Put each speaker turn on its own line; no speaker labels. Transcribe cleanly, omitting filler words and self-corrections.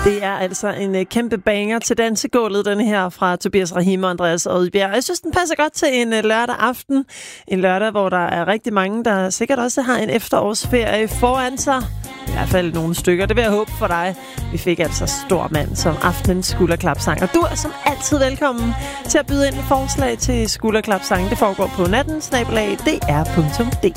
Det er altså en kæmpe banger til dansegulvet, den her fra Tobias Rahim og Andreas Odbjerg. Jeg synes, den passer godt til en lørdag aften. En lørdag, hvor der er rigtig mange, der sikkert også har en efterårsferie foran sig. I hvert fald nogle stykker. Det vil jeg håbe for dig. Vi fik altså Stor Mand som aftenens skulderklapsang. Og du er som altid velkommen til at byde ind med forslag til skulderklapsang. Det foregår på natten, @dr.dk.